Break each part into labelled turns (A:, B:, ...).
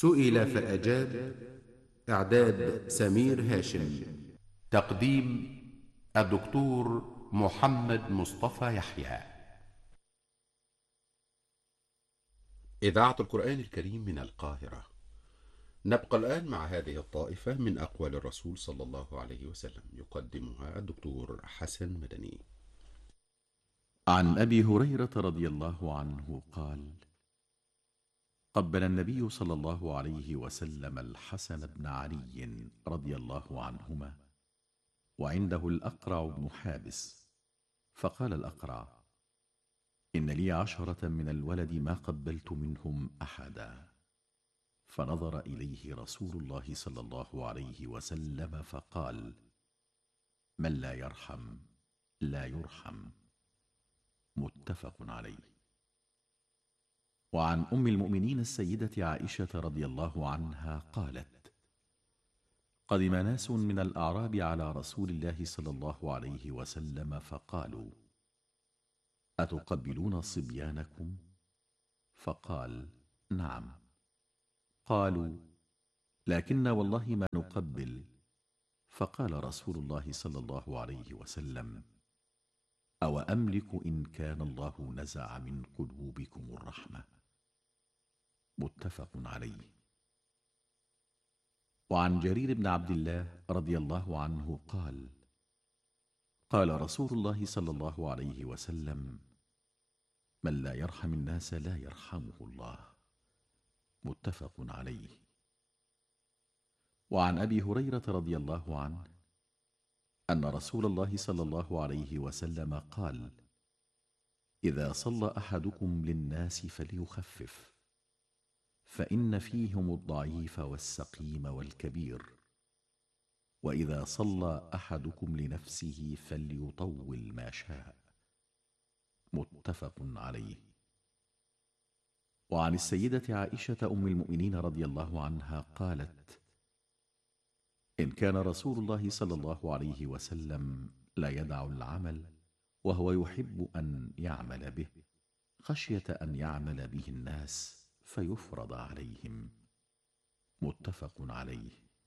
A: سئل فأجاب. إعداد سمير هاشم. تقديم الدكتور محمد مصطفى يحيى. إذاعة القرآن الكريم من القاهرة. نبقى الآن مع هذه الطائفة من أقوال الرسول صلى الله عليه وسلم، يقدمها الدكتور حسن مدني.
B: عن أبي هريرة رضي الله عنه قال: قبل النبي صلى الله عليه وسلم الحسن بن علي رضي الله عنهما، وعنده الأقرع بن حابس، فقال الأقرع: إن لي 10 من الولد ما قبلت منهم أحدا. فنظر إليه رسول الله صلى الله عليه وسلم فقال: من لا يرحم لا يرحم. متفق عليه. وعن أم المؤمنين السيدة عائشة رضي الله عنها قالت: قدم ناس من الأعراب على رسول الله صلى الله عليه وسلم فقالوا: أتقبلون صبيانكم؟ فقال: نعم. قالوا: لكن والله ما نقبل. فقال رسول الله صلى الله عليه وسلم: أو أملك إن كان الله نزع من قلوبكم الرحمة. متفق عليه. وعن جرير بن عبد الله رضي الله عنه قال: قال رسول الله صلى الله عليه وسلم: من لا يرحم الناس لا يرحمه الله. متفق عليه. وعن أبي هريرة رضي الله عنه أن رسول الله صلى الله عليه وسلم قال: إذا صلى أحدكم للناس فليخفف، فإن فيهم الضعيف والسقيم والكبير، وإذا صلى أحدكم لنفسه فليطول ما شاء. متفق عليه. وعن السيدة عائشة أم المؤمنين رضي الله عنها قالت: إن كان رسول الله صلى الله عليه وسلم لا يدع العمل وهو يحب أن يعمل به، خشية أن يعمل به الناس فيفرض عليهم. متفق عليه.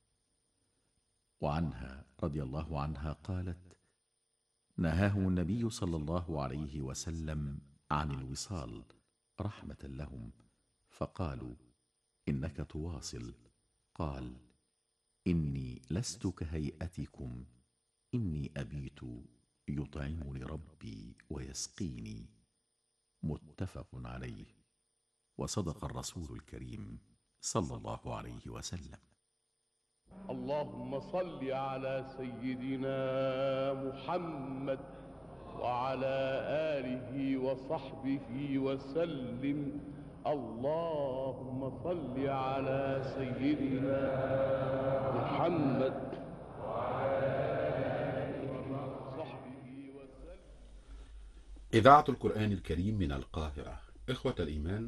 B: وعنها رضي الله عنها قالت: نهاهم النبي صلى الله عليه وسلم عن الوصال رحمة لهم، فقالوا: إنك تواصل. قال: إني لست كهيئتكم، إني أبيت يطعمني ربي ويسقيني. متفق عليه. وصدق الرسول الكريم صلى الله عليه وسلم.
C: اللهم صل على سيدنا محمد وعلى آله وصحبه وسلم. اللهم صل على سيدنا محمد وعلى آله وصحبه وسلم.
A: إذاعة القرآن الكريم من القاهرة. إخوة الإيمان،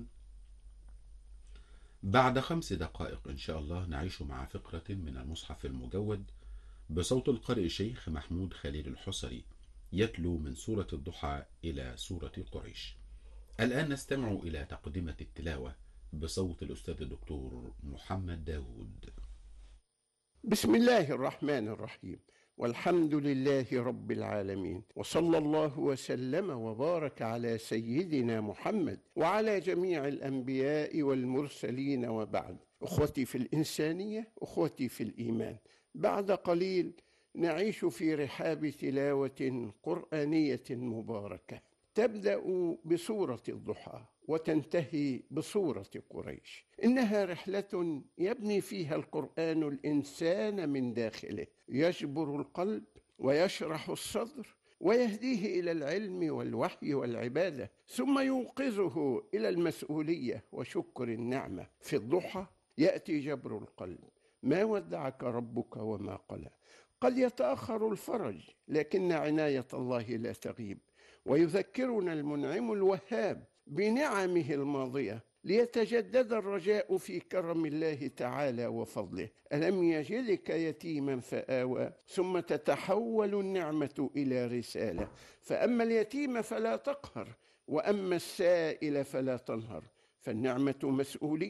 A: بعد 5 دقائق إن شاء الله نعيش مع فقرة من المصحف المجود بصوت القارئ الشيخ محمود خليل الحصري، يتلو من سورة الضحى إلى سورة قريش. الآن نستمع إلى تقدمة التلاوة بصوت الأستاذ الدكتور محمد داود.
D: بسم الله الرحمن الرحيم، والحمد لله رب العالمين، وصلى الله وسلم وبارك على سيدنا محمد وعلى جميع الأنبياء والمرسلين، وبعد. أخوتي في الإنسانية، أخوتي في الإيمان، بعد قليل نعيش في رحاب تلاوة قرآنية مباركة تبدأ بسورة الضحى وتنتهي بسورة قريش. إنها رحلة يبني فيها القرآن الإنسان من داخله، يجبر القلب ويشرح الصدر ويهديه إلى العلم والوحي والعبادة، ثم يوقظه إلى المسؤولية وشكر النعمة. في الضحى يأتي جبر القلب: ما ودعك ربك وما قلى. قد يتأخر الفرج، لكن عناية الله لا تغيب، ويذكرنا المنعم الوهاب بنعمه الماضية ليتجدد الرجاء في كرم الله تعالى وفضله. ألم يجدك يتيما فآوى، ثم تتحول النعمة إلى رسالة، فأما اليتيم فلا تقهر، وأما السائل فلا تنهر. فالنعمة مسؤولية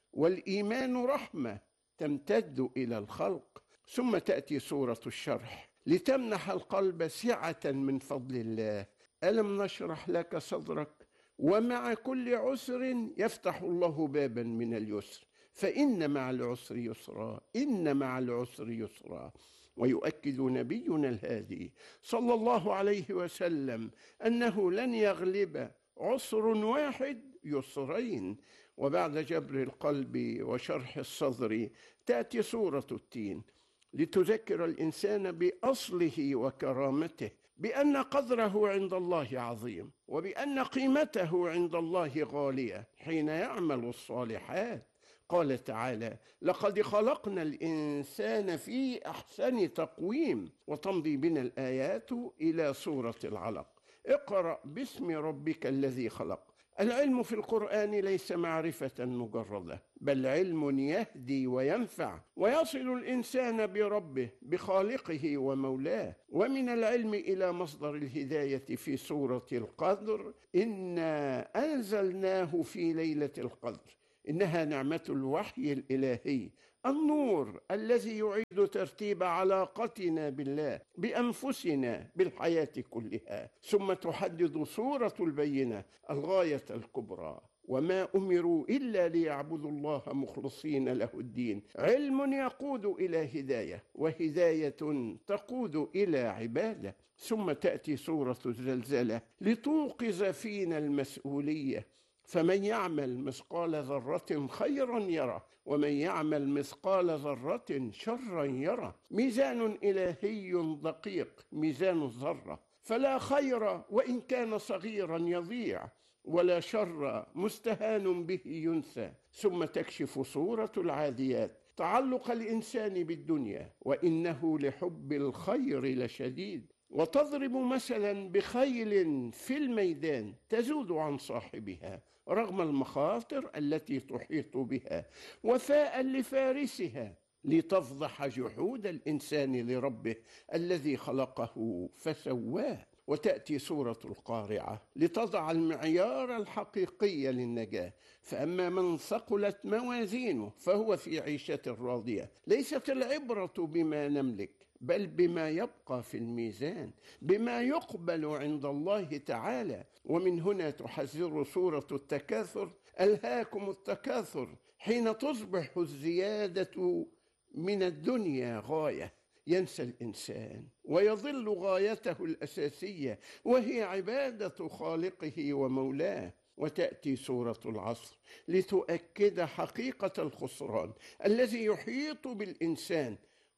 D: والإيمان رحمة تمتد إلى الخلق. ثم تأتي سورة الشرح لتمنح القلب سعة من فضل الله. ألم نشرح لك صدرك، ومع كل عسر يفتح الله بابا من اليسر، فإن مع العسر يسرا، إن مع العسر يسرا. ويؤكد نبينا الهادي صلى الله عليه وسلم أنه لن يغلب عسر واحد يسرين. وبعد جبر القلب وشرح الصدر تأتي سورة التين لتذكر الإنسان بأصله وكرامته، بأن قدره عند الله عظيم، وبأن قيمته عند الله غالية حين يعمل الصالحات. قال تعالى: لقد خلقنا الإنسان في أحسن تقويم. وتمضي بنا الآيات إلى سورة العلق: اقرأ باسم ربك الذي خلق. العلم في القرآن ليس معرفة مجردة، بل علم يهدي وينفع ويصل الإنسان بربه بخالقه ومولاه. ومن العلم إلى مصدر الهداية في سورة القدر: إنا أنزلناه في ليلة القدر. إنها نعمة الوحي الإلهي، النور الذي يعيد ترتيب علاقتنا بالله بأنفسنا بالحياة كلها. ثم تحدد سورة البينة الغاية الكبرى: وما أمروا إلا ليعبدوا الله مخلصين له الدين. علم يقود إلى هداية، وهداية تقود إلى عبادة. ثم تأتي سورة الزلزلة لتوقظ فينا المسؤولية: فمن يعمل مثقال ذرة خيرا يره، ومن يعمل مثقال ذرة شرا يره. ميزان إلهي دقيق ميزان الذرة، فلا خير وإن كان صغيرا يضيع، ولا شر مستهان به ينسى. ثم تكشف سورة العاديات تعلق الإنسان بالدنيا، وإنه لحب الخير لشديد. وتضرب مثلا بخيل في الميدان تزود عن صاحبها رغم المخاطر التي تحيط بها، وفاء لفارسها لتفضح جحود الإنسان لربه الذي خلقه فسواه. وتأتي سورة القارعة لتضع المعيار الحقيقي للنجاة: فأما من ثقلت موازينه فهو في عيشة راضية. ليست العبرة بما نملك، بل بما يبقى في الميزان، بما يقبل عند الله تعالى. ومن هنا تحذر سورة التكاثر: ألهاكم التكاثر، حين تصبح الزيادة من الدنيا غاية ينسى الإنسان ويظل غايته الأساسية، وهي عبادة خالقه ومولاه. وتأتي سورة العصر لتؤكد حقيقة الخسران الذي يحيط بالإنسان،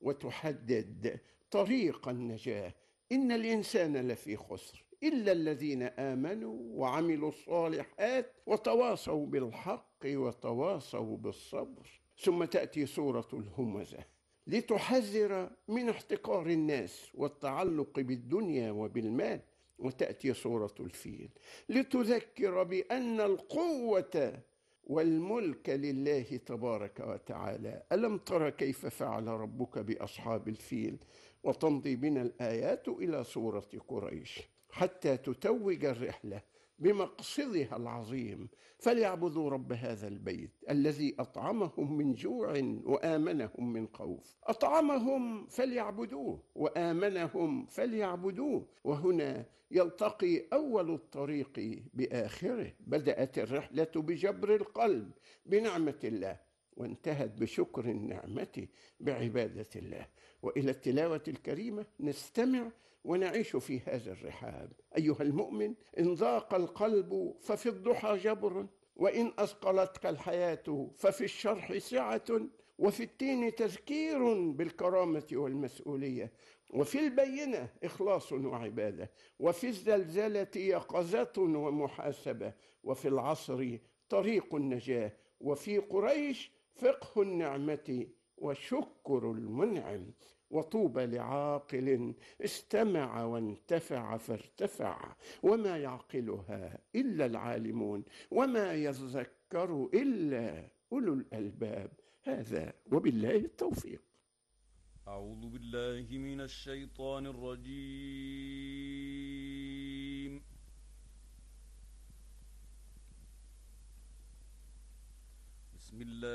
D: وتحدد طريق النجاة: إن الإنسان لفي خسر إلا الذين آمنوا وعملوا الصالحات وتواصوا بالحق وتواصوا بالصبر. ثم تأتي سورة الهمزة لتحذر من احتقار الناس والتعلق بالدنيا وبالمال. وتأتي سورة الفيل لتذكر بأن القوة والملك لله تبارك وتعالى. ألم تر كيف فعل ربك بأصحاب الفيل؟ وتمضي بنا الآيات إلى سورة قريش حتى تتوج الرحلة بمقصدها العظيم: فليعبدوا رب هذا البيت الذي أطعمهم من جوع وآمنهم من خوف. أطعمهم فليعبدوه، وآمنهم فليعبدوه. وهنا يلتقي أول الطريق بآخره. بدأت الرحلة بجبر القلب بنعمة الله، وانتهت بشكر النعمة بعبادة الله. وإلى التلاوة الكريمة نستمع ونعيش في هذا الرحاب. أيها المؤمن، إن ضاق القلب ففي الضحى جبر، وإن أثقلتك الحياة ففي الشرح سعة، وفي التين تذكير بالكرامة والمسؤولية، وفي البينة إخلاص وعبادة، وفي الزلزلة يقظة ومحاسبة، وفي العصر طريق النجاة، وفي قريش فقه النعمة وشكر المنعم. وطوبى لعاقل استمع وانتفع فارتفع، وما يعقلها إلا العالمون، وما يذكر إلا أولو الألباب. هذا وبالله التوفيق.
E: أعوذ بالله من الشيطان الرجيم. بسم الله